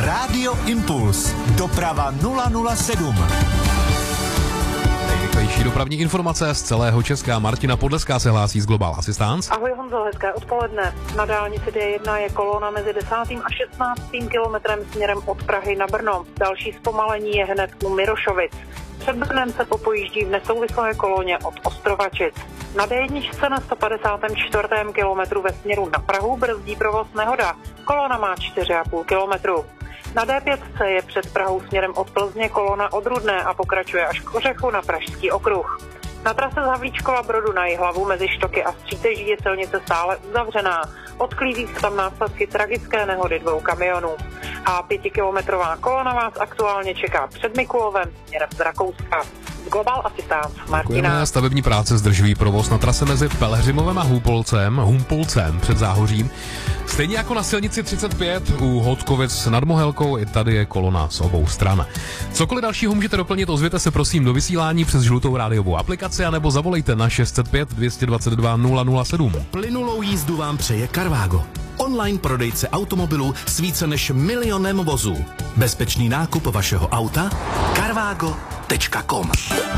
Rádio Impuls. Doprava 007. Nejrychlejší dopravní informace z celého Česka. Martina Podleská se hlásí z Global Assistance. Ahoj Honzo, hezké odpoledne. Na dálnici D1 je kolona mezi 10. a 16. kilometrem směrem od Prahy na Brno. Další zpomalení je hned u Mirošovic. Před Brnem se popojíždí v nesouvislé koloně od Ostrovačic. Na D1 na 154. kilometru ve směru na Prahu brzdí provoz nehoda. Kolona má 4,5 kilometru. Na D5 je před Prahou směrem od Plzně kolona od Rudné a pokračuje až k Ořechu na Pražský okruh. Na trase z Havlíčkova Brodu na Jihlavu mezi Štoky a Stříteží je silnice stále uzavřená. Odklízí se tam následky tragické nehody 2 kamionů. A 5kilometrová kolona vás aktuálně čeká před Mikulovem směrem z Rakouska. Global Assistance Martina. Stavební práce zdržují provoz na trase mezi Pelhřimovem a Humpolcem před Záhořím. Stejně jako na silnici 35 u Hodkovic nad Mohelkou, i tady je kolona z obou stran. Cokoliv dalšího můžete doplnit, ozvěte se prosím do vysílání přes žlutou rádiovou aplikaci anebo zavolejte na 605 222 007. Plynulou jízdu vám přeje Carvago. Online prodejce automobilů s více než 1 milionem vozů. Bezpečný nákup vašeho auta? Carvago.com